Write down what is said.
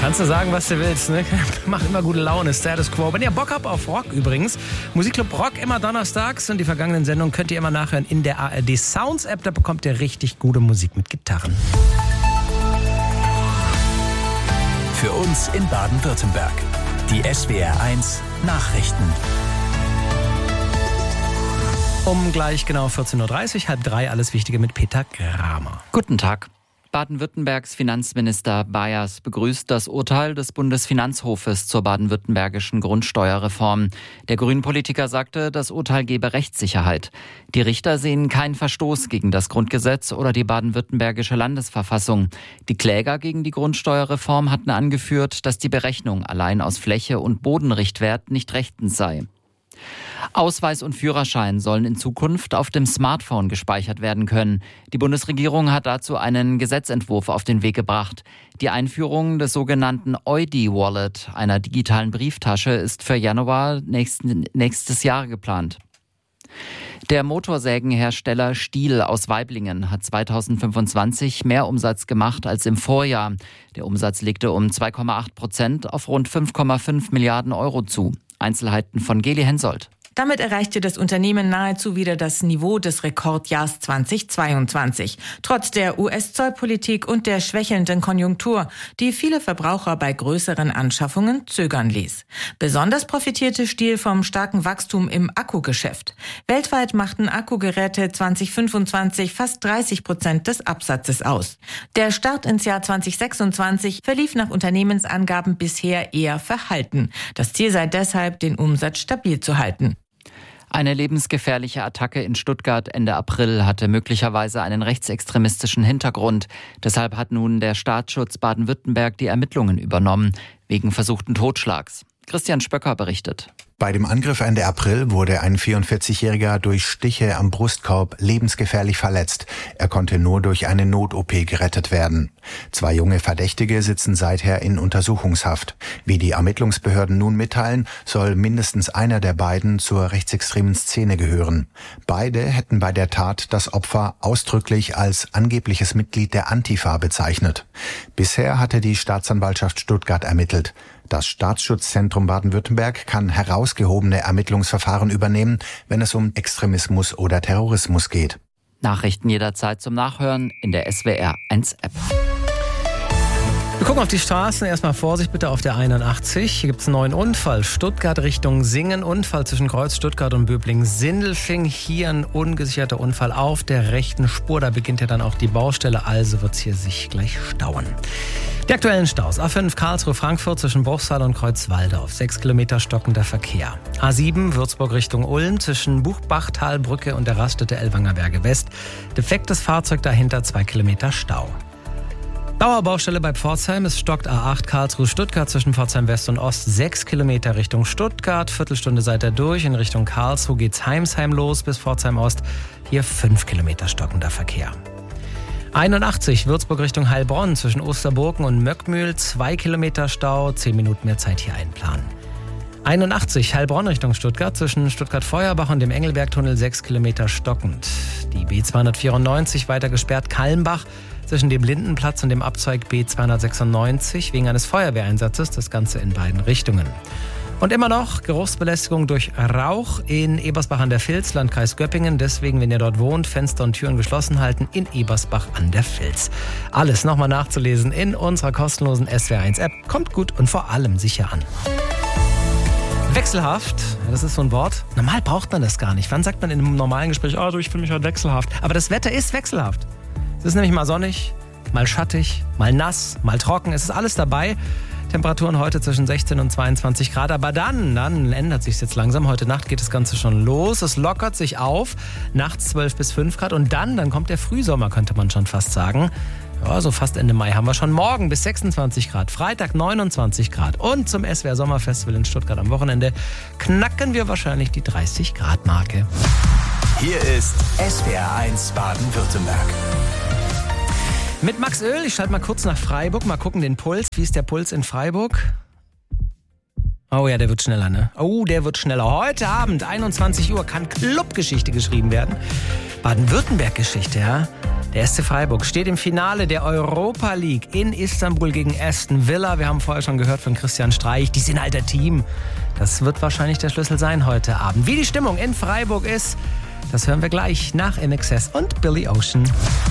Kannst du sagen, was du willst, ne? Macht immer gute Laune, Status Quo. Wenn ihr Bock habt auf Rock übrigens, Musikclub Rock immer donnerstags und die vergangenen Sendungen könnt ihr immer nachhören in der ARD Sounds App. Da bekommt ihr richtig gute Musik mit Gitarren. Für uns in Baden-Württemberg. Die SWR1 Nachrichten. Um gleich genau 14.30 Uhr, 2:30, alles Wichtige mit Peter Kramer. Guten Tag. Baden-Württembergs Finanzminister Bayers begrüßt das Urteil des Bundesfinanzhofes zur baden-württembergischen Grundsteuerreform. Der Grünen-Politiker sagte, das Urteil gebe Rechtssicherheit. Die Richter sehen keinen Verstoß gegen das Grundgesetz oder die baden-württembergische Landesverfassung. Die Kläger gegen die Grundsteuerreform hatten angeführt, dass die Berechnung allein aus Fläche und Bodenrichtwert nicht rechtens sei. Ausweis und Führerschein sollen in Zukunft auf dem Smartphone gespeichert werden können. Die Bundesregierung hat dazu einen Gesetzentwurf auf den Weg gebracht. Die Einführung des sogenannten Eudi-Wallet, einer digitalen Brieftasche, ist für Januar nächstes Jahr geplant. Der Motorsägenhersteller Stihl aus Waiblingen hat 2025 mehr Umsatz gemacht als im Vorjahr. Der Umsatz legte um 2,8% auf rund 5,5 Milliarden Euro zu. Einzelheiten von Geli Hensoldt. Damit erreichte das Unternehmen nahezu wieder das Niveau des Rekordjahrs 2022. Trotz der US-Zollpolitik und der schwächelnden Konjunktur, die viele Verbraucher bei größeren Anschaffungen zögern ließ. Besonders profitierte Stihl vom starken Wachstum im Akkugeschäft. Weltweit machten Akkugeräte 2025 fast 30% des Absatzes aus. Der Start ins Jahr 2026 verlief nach Unternehmensangaben bisher eher verhalten. Das Ziel sei deshalb, den Umsatz stabil zu halten. Eine lebensgefährliche Attacke in Stuttgart Ende April hatte möglicherweise einen rechtsextremistischen Hintergrund. Deshalb hat nun der Staatsschutz Baden-Württemberg die Ermittlungen übernommen, wegen versuchten Totschlags. Christian Spöcker berichtet. Bei dem Angriff Ende April wurde ein 44-Jähriger durch Stiche am Brustkorb lebensgefährlich verletzt. Er konnte nur durch eine Not-OP gerettet werden. 2 junge Verdächtige sitzen seither in Untersuchungshaft. Wie die Ermittlungsbehörden nun mitteilen, soll mindestens einer der beiden zur rechtsextremen Szene gehören. Beide hätten bei der Tat das Opfer ausdrücklich als angebliches Mitglied der Antifa bezeichnet. Bisher hatte die Staatsanwaltschaft Stuttgart ermittelt. Das Staatsschutzzentrum Baden-Württemberg kann herausgehobene Ermittlungsverfahren übernehmen, wenn es um Extremismus oder Terrorismus geht. Nachrichten jederzeit zum Nachhören in der SWR1-App. Wir gucken auf die Straßen. Erstmal Vorsicht bitte auf der 81. Hier gibt es einen neuen Unfall. Stuttgart Richtung Singen. Unfall zwischen Kreuz Stuttgart und Böblingen-Sindelfing. Hier ein ungesicherter Unfall auf der rechten Spur. Da beginnt ja dann auch die Baustelle. Also wird es hier sich gleich stauen. Die aktuellen Staus. A5 Karlsruhe-Frankfurt zwischen Bruchsal und Kreuzwaldorf. 6 Kilometer stockender Verkehr. A7 Würzburg Richtung Ulm zwischen Buchbachtalbrücke und der Raststätte Ellwanger Berge West. Defektes Fahrzeug dahinter, 2 Kilometer Stau. Dauerbaustelle bei Pforzheim. Es stockt A8 Karlsruhe-Stuttgart zwischen Pforzheim West und Ost. 6 Kilometer Richtung Stuttgart. Viertelstunde seid ihr durch. In Richtung Karlsruhe geht's Heimsheim los bis Pforzheim Ost. Hier 5 Kilometer stockender Verkehr. 81 Würzburg Richtung Heilbronn zwischen Osterburgen und Möckmühl. 2 Kilometer Stau. 10 Minuten mehr Zeit hier einplanen. 81 Heilbronn Richtung Stuttgart zwischen Stuttgart-Feuerbach und dem Engelbergtunnel 6 Kilometer stockend. Die B294 weiter gesperrt Kalmbach zwischen dem Lindenplatz und dem Abzweig B296 wegen eines Feuerwehreinsatzes, das Ganze in beiden Richtungen. Und immer noch Geruchsbelästigung durch Rauch in Ebersbach an der Vils, Landkreis Göppingen. Deswegen, wenn ihr dort wohnt, Fenster und Türen geschlossen halten in Ebersbach an der Vils. Alles nochmal nachzulesen in unserer kostenlosen SWR1-App. Kommt gut und vor allem sicher an. Wechselhaft, das ist so ein Wort. Normal braucht man das gar nicht. Wann sagt man in einem normalen Gespräch, ich fühle mich heute wechselhaft. Aber das Wetter ist wechselhaft. Es ist nämlich mal sonnig, mal schattig, mal nass, mal trocken. Es ist alles dabei. Temperaturen heute zwischen 16 und 22 Grad. Aber dann ändert sich jetzt langsam. Heute Nacht geht das Ganze schon los. Es lockert sich auf. Nachts 12 bis 5 Grad. Und dann kommt der Frühsommer, könnte man schon fast sagen. Ja, so fast Ende Mai haben wir schon. Morgen bis 26 Grad. Freitag 29 Grad. Und zum SWR Sommerfestival in Stuttgart am Wochenende knacken wir wahrscheinlich die 30 Grad Marke. Hier ist SWR1 Baden-Württemberg. Mit Max Öl, ich schalte mal kurz nach Freiburg, mal gucken den Puls. Wie ist der Puls in Freiburg? Oh ja, der wird schneller, ne? Oh, der wird schneller. Heute Abend, 21 Uhr, kann Clubgeschichte geschrieben werden. Baden-Württemberg-Geschichte, ja? Der SC Freiburg steht im Finale der Europa League in Istanbul gegen Aston Villa. Wir haben vorher schon gehört von Christian Streich, die sind halt der Team. Das wird wahrscheinlich der Schlüssel sein heute Abend. Wie die Stimmung in Freiburg ist, das hören wir gleich nach INXS und Billy Ocean.